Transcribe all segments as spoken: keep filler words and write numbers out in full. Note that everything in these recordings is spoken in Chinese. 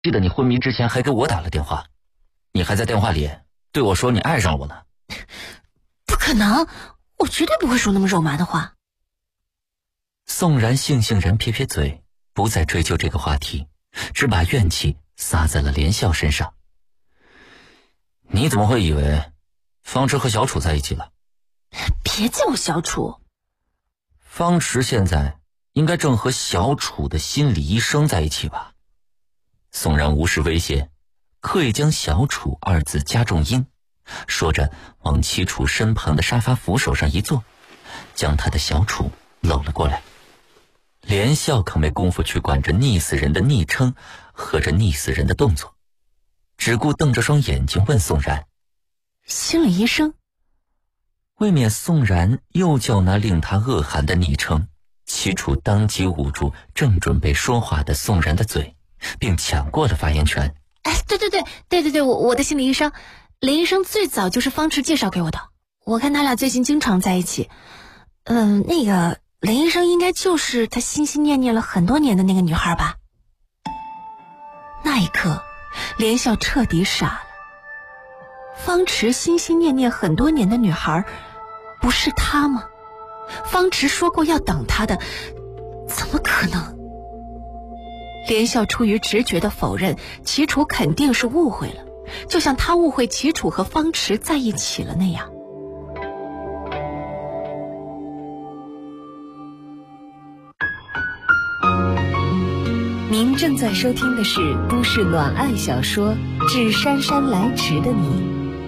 记得你昏迷之前还给我打了电话，你还在电话里对我说你爱上我了。 不可能，我绝对不会说那么肉麻的话。 宋然悻悻然撇撇嘴，不再追究这个话题，只把怨气撒在了连笑身上。你怎么会以为方池和小楚在一起了？ 别叫我小楚。 方池现在应该正和小楚的心理医生在一起吧？宋然无视威胁，刻意将小楚二字加重音，说着往齐楚身旁的沙发扶手上一坐，将他的小楚搂了过来。连笑可没工夫去管着溺死人的昵称和着溺死人的动作，只顾瞪着双眼睛问宋然： 心理医生？ 未免宋然又叫那令他恶寒的昵称，齐楚当即捂住正准备说话的宋然的嘴，并抢过了发言权。 哎，对对对对对对，我我的心理医生，林医生最早就是方池介绍给我的，我看他俩最近经常在一起。嗯、呃，那个林医生应该就是他心心念念了很多年的那个女孩吧？那一刻，连笑彻底傻了。方池心心念念很多年的女孩，不是他吗？方池说过要等他的，怎么可能？连笑出于直觉的否认，齐楚肯定是误会了，就像他误会齐楚和方池在一起了那样。 您正在收听的是都市暖爱小说《致姗姗来迟的你》。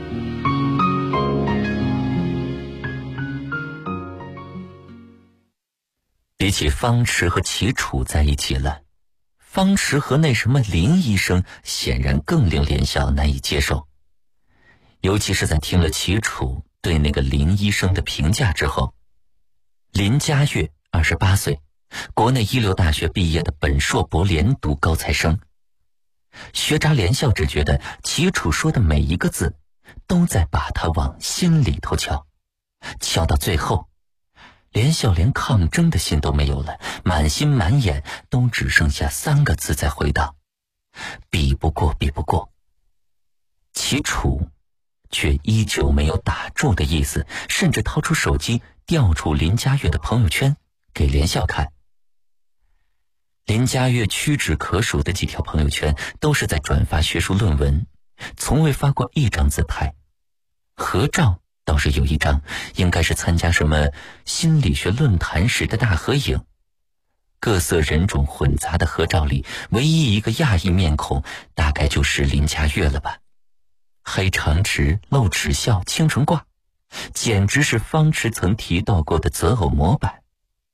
比起方池和齐楚在一起了，方池和那什么林医生显然更令连笑难以接受。尤其是在听了齐楚对那个林医生的评价之后。林佳悦二十八岁，国内一流大学毕业的本硕博连读高材生。学渣连笑只觉得齐楚说的每一个字都在把他往心里头敲，敲到最后连笑连抗争的心都没有了，满心满眼都只剩下三个字在回荡：比不过，比不过。齐楚却依旧没有打住的意思，甚至掏出手机调出林佳悦的朋友圈给连笑看。林佳悦屈指可数的几条朋友圈都是在转发学术论文，从未发过一张自拍。合照倒是有一张，应该是参加什么心理学论坛时的大合影。各色人种混杂的合照里，唯一一个亚裔面孔大概就是林佳悦了吧。黑长直，露齿笑，清纯挂，简直是方池曾提到过的择偶模板。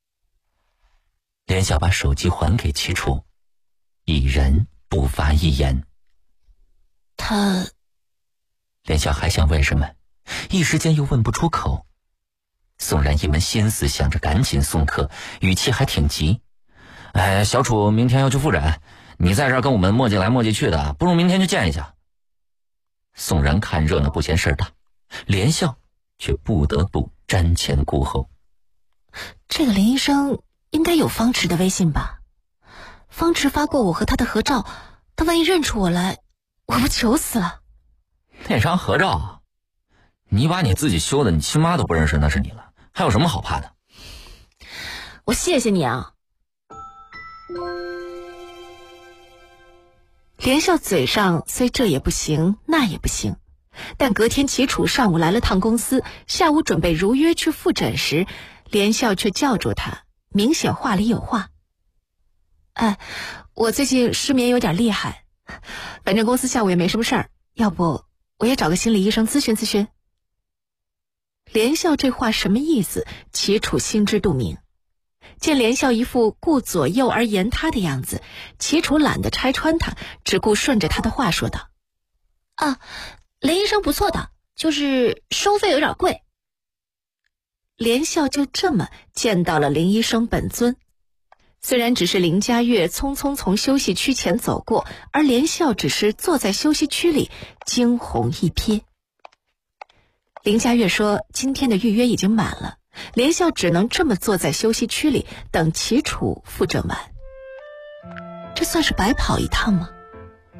连笑把手机还给齐楚，已然不发一言。 他…… 连笑还想问什么，一时间又问不出口。宋然一门心思想着赶紧送客，语气还挺急。哎，小楚明天要去复诊，你在这儿跟我们磨叽来磨叽去的，不如明天就见一下。宋然看热闹不嫌事儿大，连笑却不得不瞻前顾后。 这个林医生应该有方池的微信吧？方池发过我和他的合照，他万一认出我来，我不求死了。 那张合照，你把你自己修的你亲妈都不认识那是你了，还有什么好怕的？ 我谢谢你啊。连笑嘴上虽这也不行那也不行，但隔天齐楚上午来了趟公司，下午准备如约去复诊时，连笑却叫住他，明显话里有话。哎，我最近失眠有点厉害，反正公司下午也没什么事儿，要不我也找个心理医生咨询咨询。连笑这话什么意思，齐楚心知肚明。见连笑一副顾左右而言他的样子，齐楚懒得拆穿他，只顾顺着他的话说道：啊，林医生不错的，就是收费有点贵。连笑就这么见到了林医生本尊。虽然只是林佳悦匆匆从休息区前走过，而连笑只是坐在休息区里惊鸿一瞥。林佳悦说今天的预约已经满了，连笑只能这么坐在休息区里等齐楚复诊完。这算是白跑一趟吗？